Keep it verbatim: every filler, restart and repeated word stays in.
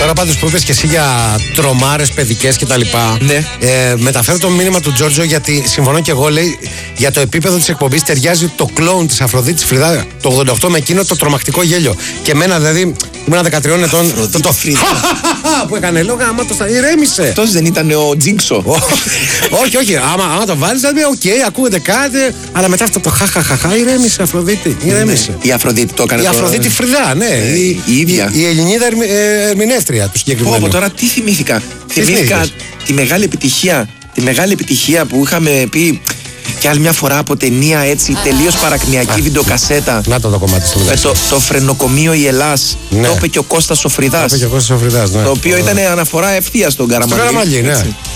Τώρα πάντως που είπες και εσύ για τρομάρες παιδικές κτλ. Ναι. Ε, μεταφέρω το μήνυμα του Τζόρτζο γιατί συμφωνώ και εγώ, λέει, για το επίπεδο της εκπομπής ταιριάζει το κλόουν της Αφροδίτης Φρυδά το ογδόντα οκτώ με εκείνο το τρομακτικό γέλιο. Και εμένα δηλαδή ήμουν δεκατριών ετών. Αφροδίτη το Φρυδά. που έκανε λόγο, άμα το ηρέμησε. Αυτός δεν ήταν ο Τζίνξο? Όχι, όχι. Άμα, άμα το βάλεις, δηλαδή, οκ, okay, ακούγεται κάτι, αλλά μετά αυτό το χαχαχαχα, ηρέμησε Αφροδίτη. Ηρέμησε. Η Αφροδίτη το έκανε. Η Αφροδίτη Φρυδά, ναι. Ε, η, η ίδια. Η, η Ελληνίδα ερμη, ε, ερμηνεύτρια του συγκεκριμένου. Πω, τώρα τι θυμήθηκα. Τι Θυμήθηκα θυμήθηκες? τη μεγάλη επιτυχία. Τη μεγάλη επιτυχία που είχαμε πει και άλλη μια φορά από ταινία έτσι τελείως παρακμιακή βιντεοκασέτα. Να το το κομμάτι στο Με μεταξύ. το, το φρενοκομείο η Ελλάς. Ναι. Το είπε και ο Κώστας ο Φρυδάς. Το είπε και ο Κώστας ο Φρυδάς, ναι. Το οποίο ήταν αναφορά ευθεία στον Καραμαλή. Στο Καραμαλή, ναι. Έτσι.